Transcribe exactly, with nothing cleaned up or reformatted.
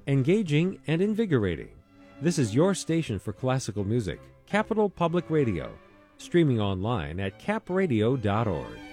engaging and invigorating. This is your station for classical music, Capital Public Radio, streaming online at cap radio dot org.